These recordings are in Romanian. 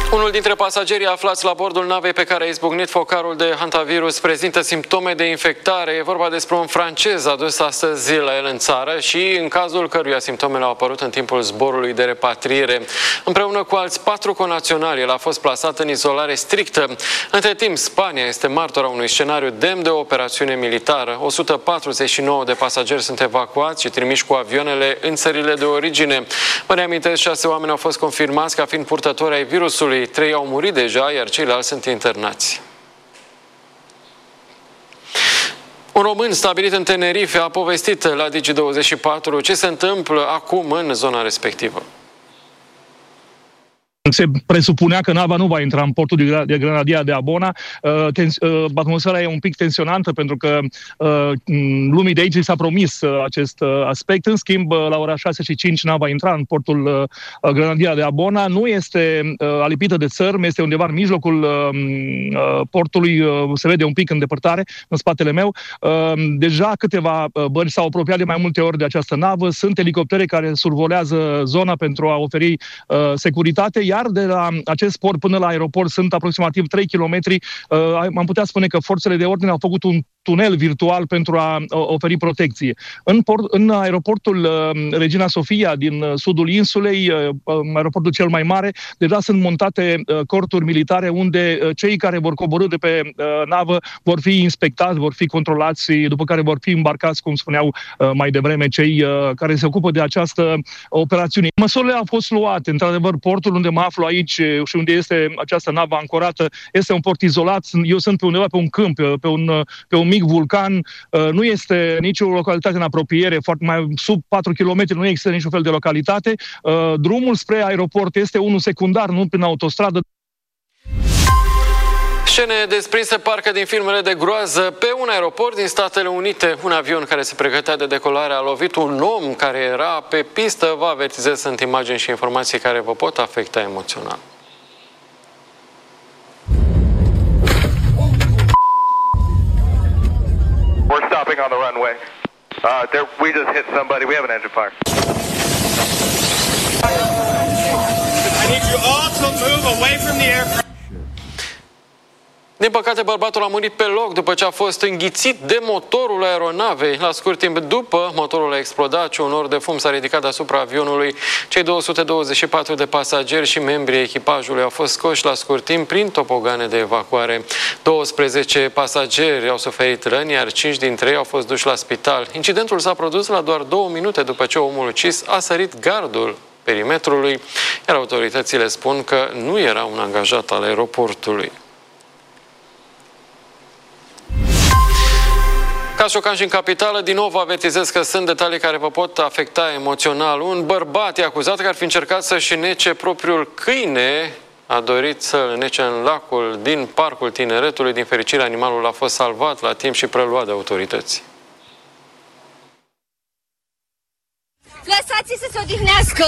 Unul dintre pasagerii aflați la bordul navei pe care a izbucnit focarul de hantavirus prezintă simptome de infectare. E vorba despre un francez adus astăzi la el în țară și în cazul căruia simptomele au apărut în timpul zborului de repatriere. Împreună cu alți 4 conaționali, el a fost plasat în izolare strictă. Între timp, Spania este martora unui scenariu demn de o operațiune militară. 149 de pasageri sunt evacuați și trimiși cu avioanele în țările de origine. Vă reamintesc, 6 oameni au fost confirmați ca fiind purtători ai virusului. 3 au murit deja, iar ceilalți sunt internați. Un român stabilit în Tenerife a povestit la Digi24 ce se întâmplă acum în zona respectivă. Se presupunea că nava nu va intra în portul de Granadilla de Abona. Atmosfera e un pic tensionantă pentru că lumii de aici s-a promis acest aspect. În schimb, la ora 6:05 nava intra în portul Granadilla de Abona. Nu este alipită de țărm, este undeva în mijlocul portului, se vede un pic în depărtare, în spatele meu. Deja câteva bărci s-au apropiat de mai multe ori de această navă. Sunt elicoptere care survolează zona pentru a oferi securitate, iar de la acest port până la aeroport sunt aproximativ 3 km. Am putea spune că forțele de ordine au făcut un tunel virtual pentru a oferi protecție. În aeroportul Regina Sofia din sudul insulei, aeroportul cel mai mare, deja sunt montate corturi militare unde cei care vor coborî de pe navă vor fi inspectați, vor fi controlați, după care vor fi îmbarcați, cum spuneau mai devreme, cei care se ocupă de această operațiune. Măsurile au fost luate. Într-adevăr, portul unde mă aflu aici și unde este această navă ancorată este un port izolat. Eu sunt pe undeva pe un câmp, pe un mic vulcan. Nu este nicio localitate în apropiere, mai sub 4 km nu există niciun fel de localitate. Drumul spre aeroport este unul secundar, nu prin autostradă. Scene desprinse parcă din filmele de groază. Pe un aeroport din Statele Unite, un avion care se pregătea de decolare a lovit un om care era pe pistă. Vă avertizez, sunt imagini și informații care vă pot afecta emoțional. We're stopping on the runway. We just hit somebody. We have an engine fire. I need you all to move away from the aircraft. Din păcate, bărbatul a murit pe loc după ce a fost înghițit de motorul aeronavei. La scurt timp după, motorul a explodat și un nor de fum s-a ridicat deasupra avionului. Cei 224 de pasageri și membrii echipajului au fost scoși la scurt timp prin topogane de evacuare. 12 pasageri au suferit răni, iar 5 dintre ei au fost duși la spital. Incidentul s-a produs la doar 2 minute după ce omul ucis a sărit gardul perimetrului, iar autoritățile spun că nu era un angajat al aeroportului. Ca șocant și în capitală, din nou vă avertizez că sunt detalii care vă pot afecta emoțional. Un bărbat e acuzat că ar fi încercat să-și nece propriul câine. A dorit să-l nece în lacul din Parcul Tineretului. Din fericire, animalul a fost salvat la timp și preluat de autorități. Lăsați-i să se odihnească!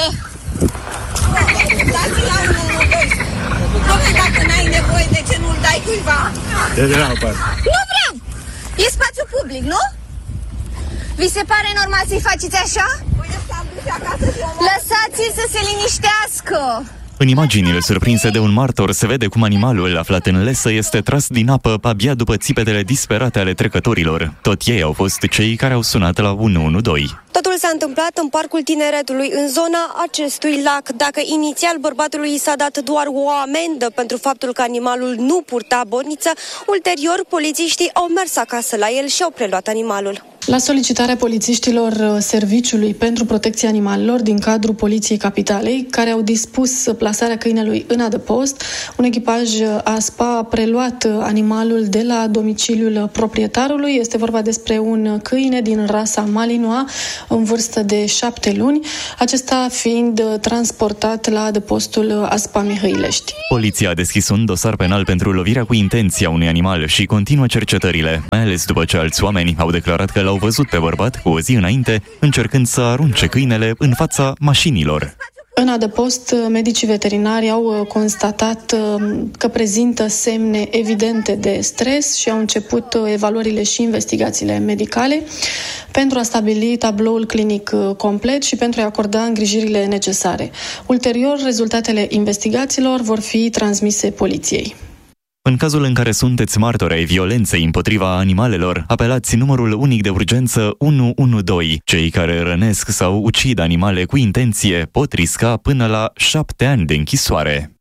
Dați-i la 112. Dom'le, dacă n-ai nevoie, de ce nu-l dai cuiva? Nu vreau! E spațiu public, nu? Vi se pare normal să-i faceți așa? Lăsați-l să se liniștească! În imaginile surprinse de un martor se vede cum animalul aflat în lesă este tras din apă abia după țipetele disperate ale trecătorilor. Tot ei au fost cei care au sunat la 112. Totul s-a întâmplat în Parcul Tineretului, în zona acestui lac. Dacă inițial bărbatului i s-a dat doar o amendă pentru faptul că animalul nu purta borniță, ulterior polițiștii au mers acasă la el și au preluat animalul. La solicitarea polițiștilor Serviciului pentru Protecția Animalelor din cadrul Poliției Capitalei, care au dispus plasarea câinelui în adăpost, un echipaj ASPA a preluat animalul de la domiciliul proprietarului. Este vorba despre un câine din rasa Malinois, în vârstă de 7 luni, acesta fiind transportat la adăpostul ASPA Mihăilești. Poliția a deschis un dosar penal pentru lovirea cu intenția unui animal și continuă cercetările, mai ales după ce alți oameni au declarat că l-au văzut pe bărbat cu o zi înainte încercând să arunce câinele în fața mașinilor. În adăpost, medicii veterinari au constatat că prezintă semne evidente de stres și au început evaluările și investigațiile medicale pentru a stabili tabloul clinic complet și pentru a acorda îngrijirile necesare. Ulterior, rezultatele investigațiilor vor fi transmise poliției. În cazul în care sunteți martori ai violenței împotriva animalelor, apelați numărul unic de urgență 112. Cei care rănesc sau ucid animale cu intenție pot risca până la 7 ani de închisoare.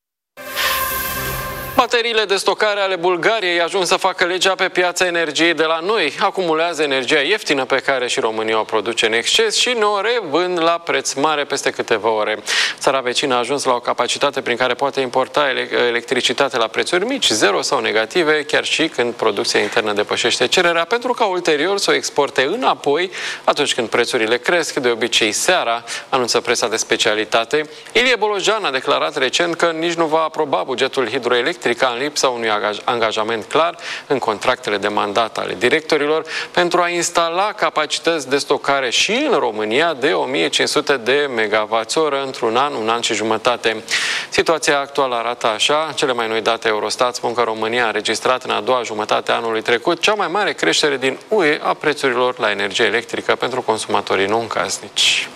Bateriile de stocare ale Bulgariei ajung să facă legea pe piața energiei de la noi. Acumulează energia ieftină pe care și România o produce în exces și ne o revând la preț mare peste câteva ore. Țara vecină a ajuns la o capacitate prin care poate importa electricitate la prețuri mici, zero sau negative, chiar și când producția internă depășește cererea, pentru ca ulterior să o exporte înapoi atunci când prețurile cresc, de obicei seara, anunță presa de specialitate. Ilie Bolojan a declarat recent că nici nu va aproba bugetul hidroelectric în lipsa unui angajament clar în contractele de mandat ale directorilor pentru a instala capacități de stocare și în România de 1500 de MWh într-un an, un an și jumătate. Situația actuală arată așa. Cele mai noi date Eurostat spun că România a înregistrat în a doua jumătate a anului trecut cea mai mare creștere din UE a prețurilor la energie electrică pentru consumatorii non-casnici.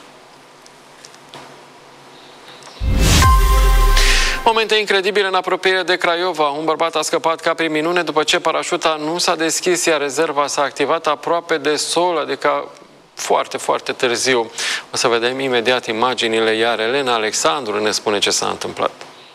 Momente incredibile în apropiere de Craiova. Un bărbat a scăpat ca prin minune după ce parașuta nu s-a deschis, iar rezerva s-a activat aproape de sol, adică foarte, foarte târziu. O să vedem imediat imaginile, iar Elena Alexandru ne spune ce s-a întâmplat.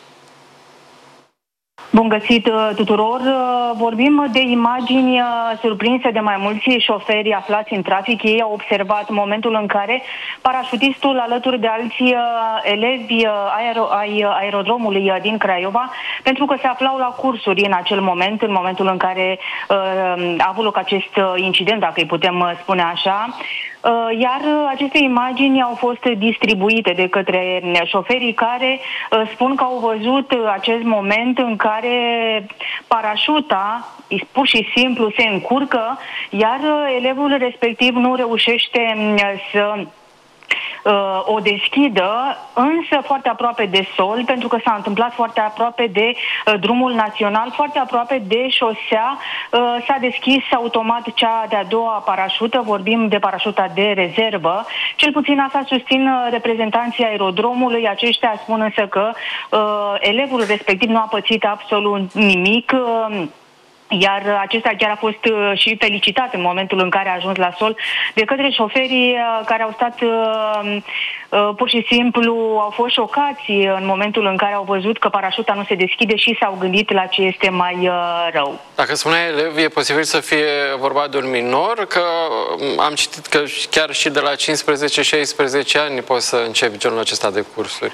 Bun găsit tuturor! Vorbim de imagini surprinse de mai mulți șoferi aflați în trafic. Ei au observat momentul în care parașutistul, alături de alții elevi ai aerodromului din Craiova, pentru că se aflau la cursuri în acel moment, în momentul în care a avut loc acest incident, dacă îi putem spune așa. Iar aceste imagini au fost distribuite de către șoferii care spun că au văzut acest moment în care parașuta pur și simplu se încurcă, iar elevul respectiv nu reușește să o deschidă, însă foarte aproape de sol, pentru că s-a întâmplat foarte aproape de drumul național, foarte aproape de șosea, s-a deschis automat cea de-a doua parașută, vorbim de parașuta de rezervă. Cel puțin asta susțin reprezentanții aerodromului, aceștia spun însă că elevul respectiv nu a pățit absolut nimic, iar acesta chiar a fost și felicitat în momentul în care a ajuns la sol de către șoferii care au stat pur și simplu, au fost șocați în momentul în care au văzut că parașuta nu se deschide și s-au gândit la ce este mai rău. Dacă spuneai elev, e posibil să fie vorba de un minor, că am citit că chiar și de la 15-16 ani poți să începi genul acesta de cursuri.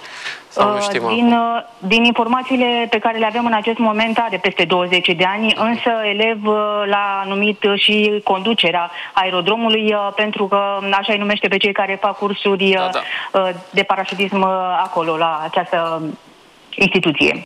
Din informațiile pe care le avem în acest moment are peste 20 de ani, însă elev l-a numit și conducerea aerodromului, pentru că așa îi numește pe cei care fac cursuri de parașutism acolo, la această instituție.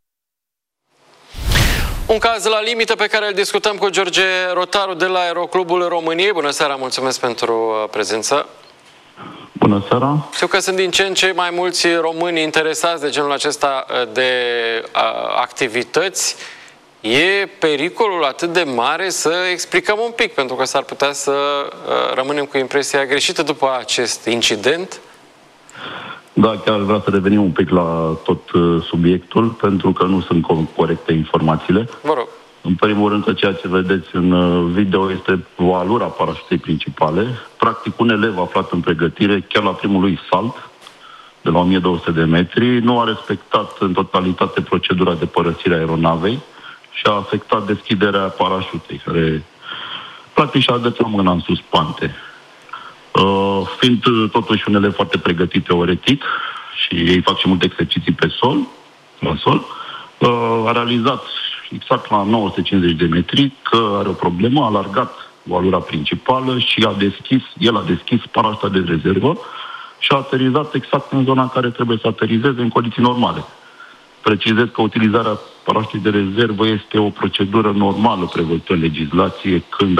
Un caz la limită pe care îl discutăm cu George Rotaru de la Aeroclubul României. Bună seara, mulțumesc pentru prezență. Bună seara! Știu că sunt din ce în ce mai mulți români interesați de genul acesta de activități. E pericolul atât de mare să explicăm un pic, pentru că s-ar putea să rămânem cu impresia greșită după acest incident? Da, chiar vreau să revenim un pic la tot subiectul, pentru că nu sunt corecte informațiile. Vă rog. În primul rând că ceea ce vedeți în video este valura parașutei principale. Practic, un elev aflat în pregătire, chiar la primul lui salt, de la 1200 de metri, nu a respectat în totalitate procedura de părăsire a aeronavei și a afectat deschiderea parașutei, care practic și-a agățat mâna în suspante. Fiind totuși un elev foarte pregătit teoretic și ei fac și multe exerciții pe sol, la sol, a realizat exact la 950 de metri că are o problemă, a alargat valura principală și el a deschis parașuta de rezervă și a aterizat exact în zona în care trebuie să aterizeze în condiții normale. Precizez că utilizarea parașutei de rezervă este o procedură normală prevăzută în legislație când